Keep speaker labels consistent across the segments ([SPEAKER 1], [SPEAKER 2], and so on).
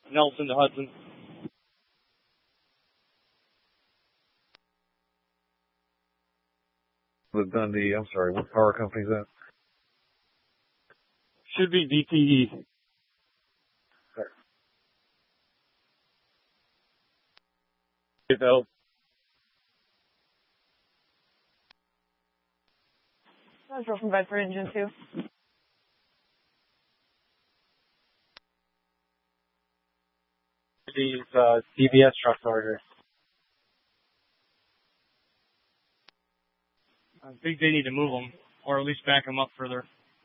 [SPEAKER 1] Nelson to Hudson.
[SPEAKER 2] The Dundee, I'm sorry, what power company is that?
[SPEAKER 1] Should be DTE. Bill.
[SPEAKER 3] Central from Bedford Engine 2.
[SPEAKER 1] These DBS trucks are here. I think they need to move them, or at least back them up further.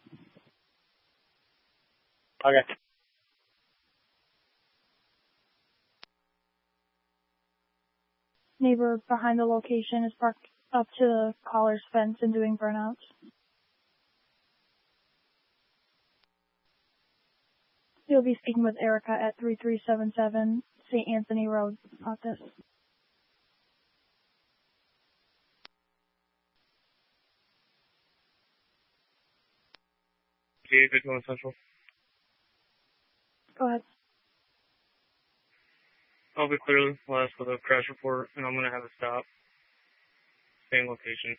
[SPEAKER 1] Okay.
[SPEAKER 4] Neighbor behind the location is parked up to the caller's fence and doing burnouts. You'll be speaking with Erica at 3377 St. Anthony Road office.
[SPEAKER 1] David, going Central.
[SPEAKER 4] Go ahead.
[SPEAKER 1] I'll be clear last for the crash report, and I'm going to have a stop. Same location.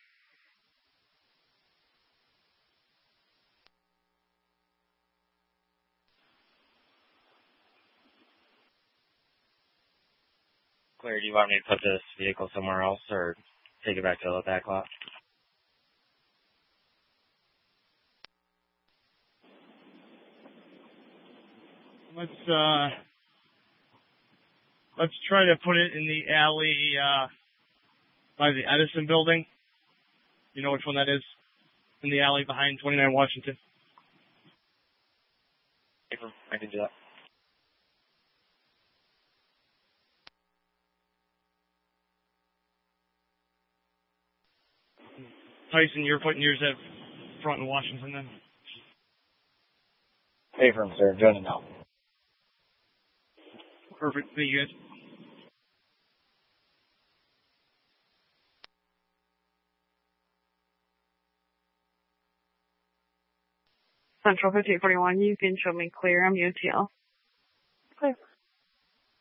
[SPEAKER 5] Clear, do you want me to put this vehicle somewhere else or take it back to the back lot?
[SPEAKER 1] Let's try to put it in the alley by the Edison building. You know which one that is? In the alley behind 29 Washington.
[SPEAKER 5] I can do that.
[SPEAKER 1] Tyson, you're putting yours at front in Washington then?
[SPEAKER 5] Hey, from sir. Joining now.
[SPEAKER 1] Perfect. Thank you guys.
[SPEAKER 3] Central 5841, you can show me clear. I'm UTL.
[SPEAKER 4] Clear.